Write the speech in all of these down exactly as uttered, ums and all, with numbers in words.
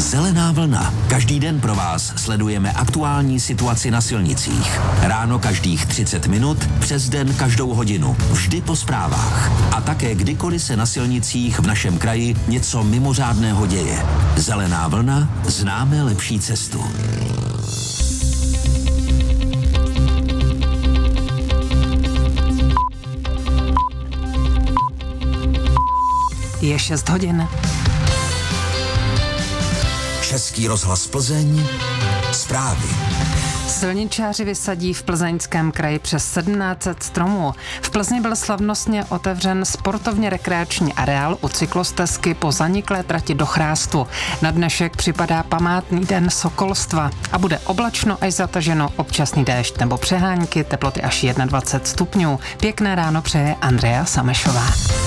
Zelená vlna. Každý den pro vás sledujeme aktuální situaci na silnicích. Ráno každých třicet minut, přes den každou hodinu. Vždy po zprávách. A také kdykoliv se na silnicích v našem kraji něco mimořádného děje. Zelená vlna. Známe lepší cestu. Je šest hodin. Český rozhlas Plzeň. Zprávy. Silničáři vysadí v Plzeňském kraji přes sedmnáct set stromů. V Plzni byl slavnostně otevřen sportovně rekreační areál u cyklostezky po zaniklé trati do Chrástu. Na dnešek připadá památný den sokolstva a bude oblačno až zataženo, občasný déšť nebo přehánky, teploty až dvacet jedna stupňů. Pěkné ráno přeje Andrea Samešová.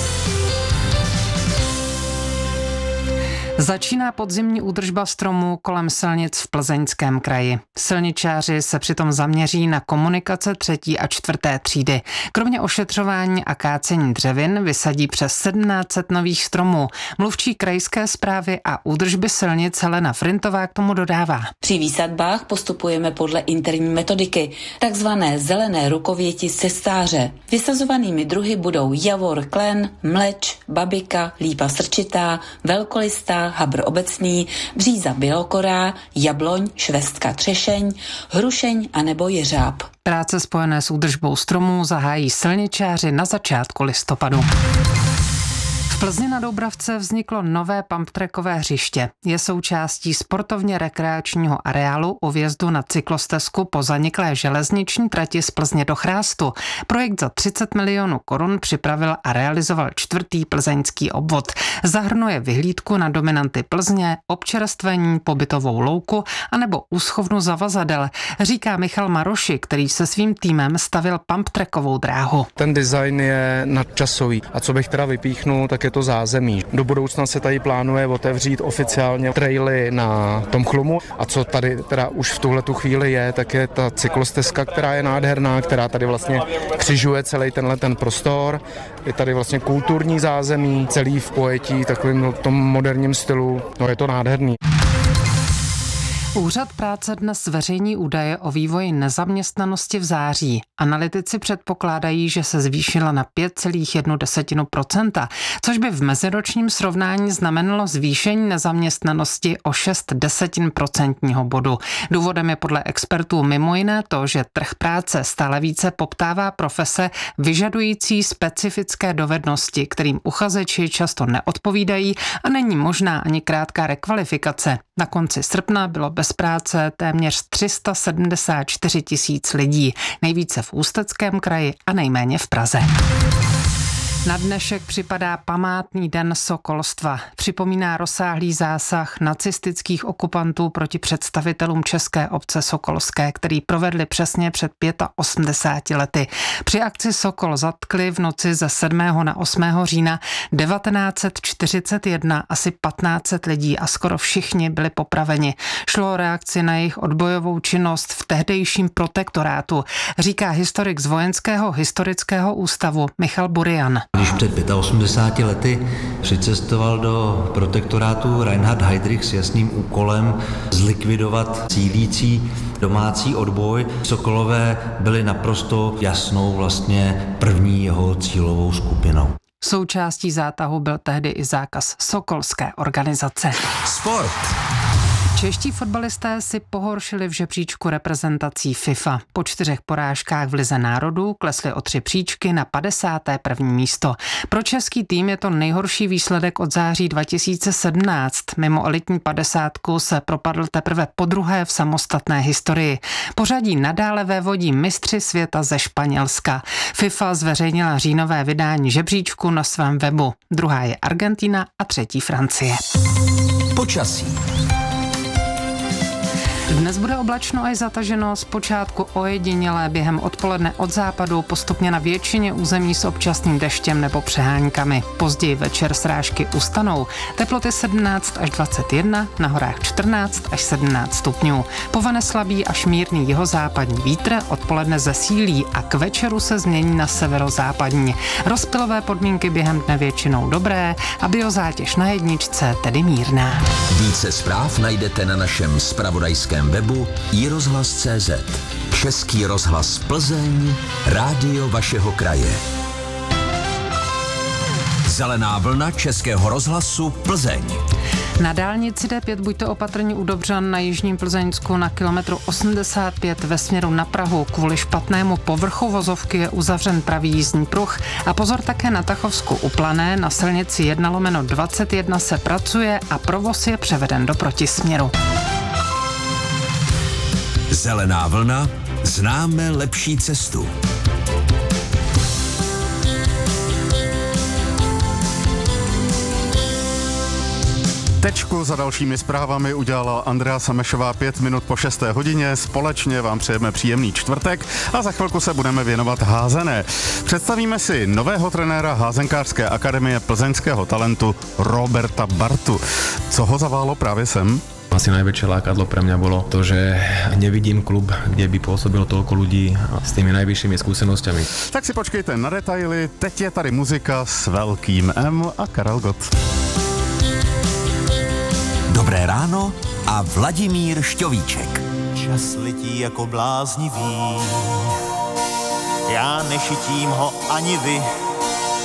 Začíná podzimní údržba stromů kolem silnic v Plzeňském kraji. Silničáři se přitom zaměří na komunikace třetí a čtvrté třídy. Kromě ošetřování a kácení dřevin vysadí přes sedmnáct set nových stromů. Mluvčí krajské správy a údržby silnic Helena Frintová k tomu dodává. Při výsadbách postupujeme podle interní metodiky, takzvané zelené rukověti cestáře. Vysazovanými druhy budou javor klen, mleč, babika, lípa srčitá, velkolistá, habr obecný, bříza bělokorá, jabloň, švestka třešeň, hrušeň anebo jeřáb. Práce spojené s údržbou stromů zahájí silničáři na začátku listopadu. V Plzni na Doubravce vzniklo nové pumptrackové hřiště. Je součástí sportovně rekreačního areálu u vjezdu na cyklostezku po zaniklé železniční trati z Plzně do Chrástu. Projekt za třicet milionů korun připravil a realizoval čtvrtý plzeňský obvod. Zahrnuje vyhlídku na dominanty Plzně, občerstvení, pobytovou louku anebo úschovnu zavazadel, říká Michal Maroši, který se svým týmem stavil pumptrackovou dráhu. Ten design je nadčasový a co bych teda vypíchnul, tak je to zázemí. Do budoucna se tady plánuje otevřít oficiálně traily na tom Chlumu a co tady teda už v tuhletu chvíli je, tak je ta cyklostezka, která je nádherná, která tady vlastně křižuje celý tenhle ten prostor. Je tady vlastně kulturní zázemí, celý v pojetí, takovým tom moderním stylu. No je to nádherný. Úřad práce dnes zveřejní údaje o vývoji nezaměstnanosti v září. Analytici předpokládají, že se zvýšila na pět celá jedna procenta, což by v meziročním srovnání znamenalo zvýšení nezaměstnanosti o šest desetin procentního bodu. Důvodem je podle expertů mimo jiné to, že trh práce stále více poptává profese vyžadující specifické dovednosti, kterým uchazeči často neodpovídají a není možná ani krátká rekvalifikace. Na konci srpna bylo bez práce téměř tři sta sedmdesát čtyři tisíc lidí, nejvíce v Ústeckém kraji a nejméně v Praze. Na dnešek připadá památný den sokolstva. Připomíná rozsáhlý zásah nacistických okupantů proti představitelům české obce sokolské, který provedli přesně před osmdesáti pěti lety. Při akci Sokol zatkli v noci ze sedmého na osmého října devatenáct set čtyřicet jedna asi patnáct set lidí a skoro všichni byli popraveni. Šlo o reakci na jejich odbojovou činnost v tehdejším protektorátu, říká historik z Vojenského historického ústavu Michal Burian. Když před osmdesáti pěti lety přicestoval do protektorátu Reinhard Heydrich s jasným úkolem zlikvidovat sílící domácí odboj, Sokolové byli naprosto jasnou vlastně první jeho cílovou skupinou. Součástí zátahu byl tehdy i zákaz sokolské organizace. Sport. Čeští fotbalisté si pohoršili v žebříčku reprezentací FIFA. Po čtyřech porážkách v Lize národů klesli o tři příčky na padesátém prvním místo. Pro český tým je to nejhorší výsledek od září dva tisíce sedmnáct. Mimo elitní padesátku se propadl teprve podruhé v samostatné historii. Pořadí nadále vévodí mistři světa ze Španělska. FIFA zveřejnila říjnové vydání žebříčku na svém webu. Druhá je Argentina a třetí Francie. Počasí. Dnes bude oblačno až zataženo, zpočátku ojedinělé, během odpoledne od západu, postupně na většině území s občasným deštěm nebo přeháňkami. Později večer srážky ustanou. Teploty sedmnáct až dvacet jedna, na horách čtrnáct až sedmnáct stupňů. Povane slabý až mírný jihozápadní vítr, odpoledne zesílí a k večeru se změní na severozápadní. Rozptylové podmínky během dne většinou dobré a biozátěž na jedničce tedy mírná. Více zpráv najdete na našem zpravodajském webu i rozhlas tečka cé zet. Český rozhlas Plzeň, rádio vašeho kraje. Zelená vlna Českého rozhlasu Plzeň. Na dálnici D pět buďte opatrní u Dobřan na jižním Plzeňsku na kilometru osmdesát pět ve směru na Prahu. Kvůli špatnému povrchu vozovky je uzavřen pravý jízdní pruh. A pozor také na Tachovsku u Plané, na silnici jedna lomeno dvacet jedna se pracuje a provoz je převeden do protisměru. Zelená vlna, známe lepší cestu. Tečku za dalšími zprávami udělala Andrea Samešová pět minut po šesté hodině. Společně vám přejeme příjemný čtvrtek a za chvilku se budeme věnovat házené. Představíme si nového trenéra házenkářské akademie plzeňského talentu Roberta Bartu. Co ho zaválo právě sem? Asi najväčšie lákadlo pre mňa bolo to, že nevidím klub, kde by pôsobilo toľko ľudí s tými najvyššími skúsenosťami. Tak si počkejte na detaily. Teď je tady muzika s velkým M a Karel Gott. Dobré ráno a Vladimír Šťovíček. Čas letí jako bláznivý, já nešitím ho ani vy.